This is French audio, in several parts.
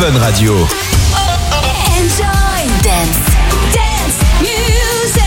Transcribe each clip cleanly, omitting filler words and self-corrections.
Fun Radio. Enjoy dance music.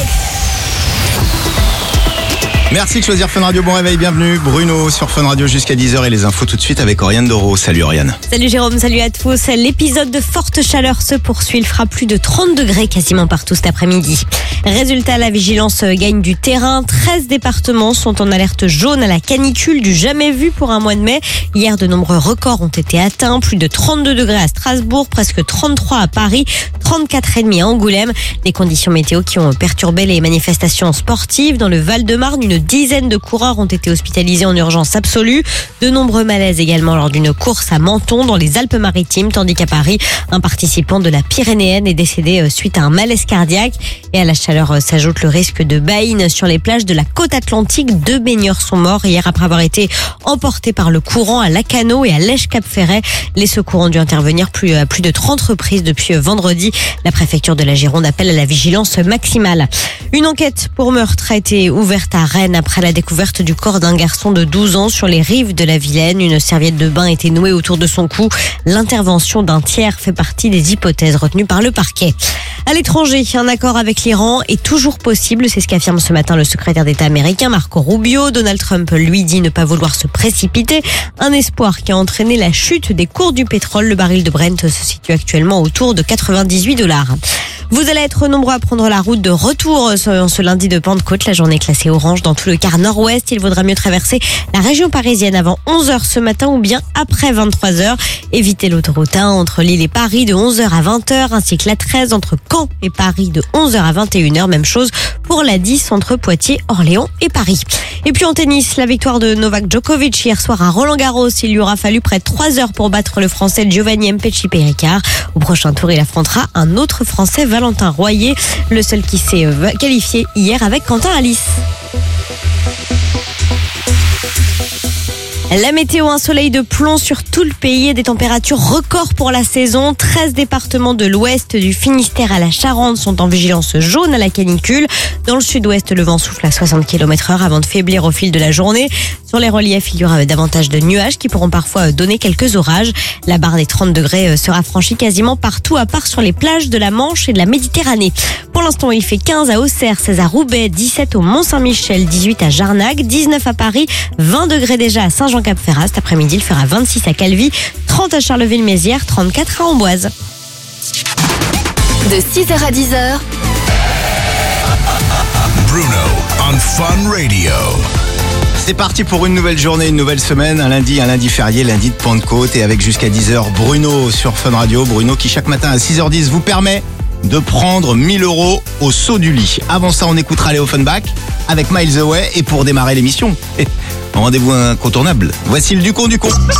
Merci de choisir Fun Radio, bon réveil, bienvenue. Bruno sur Fun Radio jusqu'à 10h et les infos tout de suite avec Oriane Doro. Salut Oriane. Salut Jérôme, salut à tous. L'épisode de forte chaleur se poursuit. Il fera plus de 30 degrés quasiment partout cet après-midi. Résultat, la vigilance gagne du terrain. 13 départements sont en alerte jaune à la canicule du jamais vu pour un mois de mai. Hier, de nombreux records ont été atteints. Plus de 32 degrés à Strasbourg, presque 33 à Paris, 34,5 à Angoulême. Des conditions météo qui ont perturbé les manifestations sportives. Dans le Val-de-Marne, une dizaine de coureurs ont été hospitalisés en urgence absolue. De nombreux malaises également lors d'une course à Menton dans les Alpes-Maritimes, tandis qu'à Paris, un participant de la Pyrénéenne est décédé suite à un malaise cardiaque. Et à la chaleur s'ajoute le risque de baïne sur les plages de la côte atlantique. 2 baigneurs sont morts hier après avoir été emportés par le courant à Lacanau et à Lèche-Cap-Ferret. Les secours ont dû intervenir à plus de 30 reprises depuis vendredi. La préfecture de la Gironde appelle à la vigilance maximale. Une enquête pour meurtre a été ouverte à Rennes après la découverte du corps d'un garçon de 12 ans sur les rives de la Vilaine. Une serviette de bain était nouée autour de son cou. L'intervention d'un tiers fait partie des hypothèses retenues par le parquet. À l'étranger, un accord avec l'Iran est toujours possible. C'est ce qu'affirme ce matin le secrétaire d'État américain Marco Rubio. Donald Trump lui dit ne pas vouloir se précipiter. Un espoir qui a entraîné la chute des cours du pétrole. Le baril de Brent se situe actuellement autour de $98. Vous allez être nombreux à prendre la route de retour ce lundi de Pentecôte. La journée est classée orange dans tout le quart nord-ouest. Il vaudra mieux traverser la région parisienne avant 11h ce matin ou bien après 23h. Évitez l'autoroute 1 entre Lille et Paris de 11h à 20h, ainsi que la 13 entre Caen et Paris de 11h à 21h. Même chose pour la 10 entre Poitiers, Orléans et Paris. Et puis en tennis, la victoire de Novak Djokovic hier soir à Roland-Garros. Il lui aura fallu près de 3 heures pour battre le Français Giovanni Mpetshi-Péricard. Au prochain tour, il affrontera un autre Français, Valentin Royer, le seul qui s'est qualifié hier avec Quentin Alice. La météo, un soleil de plomb sur tout le pays et des températures records pour la saison. 13 départements de l'ouest, du Finistère à la Charente, sont en vigilance jaune à la canicule. Dans le sud-ouest, le vent souffle à 60 km/h avant de faiblir au fil de la journée. Sur les reliefs, il y aura davantage de nuages qui pourront parfois donner quelques orages. La barre des 30 degrés sera franchie quasiment partout, à part sur les plages de la Manche et de la Méditerranée. Pour l'instant, il fait 15 à Auxerre, 16 à Roubaix, 17 au Mont-Saint-Michel, 18 à Jarnac, 19 à Paris, 20 degrés déjà à Saint-Jean-Cap-Ferrat. Cet après-midi, il fera 26 à Calvi, 30 à Charleville-Mézières, 34 à Amboise. De 6h à 10h. Bruno on Fun Radio. C'est parti pour une nouvelle journée, une nouvelle semaine, un lundi férié, lundi de Pentecôte et avec jusqu'à 10h Bruno sur Fun Radio. Bruno qui chaque matin à 6h10 vous permet de prendre 1 000 € au saut du lit. Avant ça, on écoutera les Offenbach avec Miles Away et pour démarrer l'émission, rendez-vous incontournable. Voici le Ducon.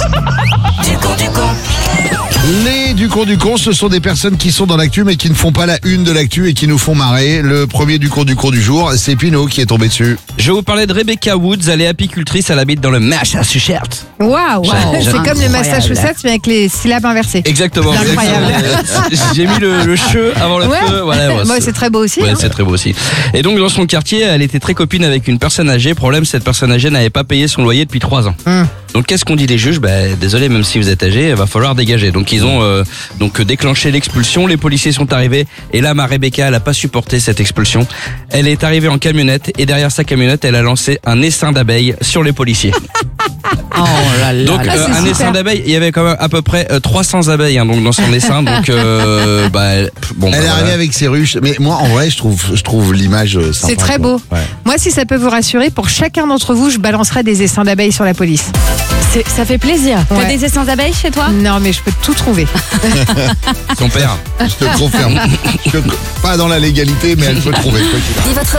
Les Ducon, ce sont des personnes qui sont dans l'actu mais qui ne font pas la une de l'actu et qui nous font marrer. Le premier Ducon du jour, c'est Pino qui est tombé dessus. Je vais vous parler de Rebecca Woods, elle est apicultrice, elle habite dans le Massachusetts. Waouh, c'est comme le Massachusetts mais avec les syllabes inversées. Exactement. C'est incroyable. J'ai mis le che avant le feu. Voilà, moi, c'est très beau aussi. Ouais, c'est très beau aussi. Et donc dans son quartier, elle était très copine avec une personne âgée. Problème, cette personne âgée n'avait pas payé son loyer depuis 3 ans. Donc qu'est-ce qu'on dit les juges ? Désolé, même si vous êtes âgé, il va falloir dégager. Donc ils ont déclenché l'expulsion. Les policiers sont arrivés et là, ma Rebecca, elle a pas supporté cette expulsion. Elle est arrivée en camionnette et derrière sa camionnette, elle a lancé un essaim d'abeilles sur les policiers. Oh là là. Donc un essaim d'abeilles, il y avait quand même à peu près 300 abeilles donc dans son essaim. Donc Elle est arrivée avec ses ruches. Mais moi, en vrai, je trouve l'image sympa. C'est très beau. Ouais. Moi, si ça peut vous rassurer, pour chacun d'entre vous, je balancerai des essaims d'abeilles sur la police. Ça fait plaisir. Ouais. T'as des essaims d'abeilles chez toi ? Non, mais je peux tout trouver. Son père. Je te confirme. Pas dans la légalité, mais elle peut trouver. Dès votre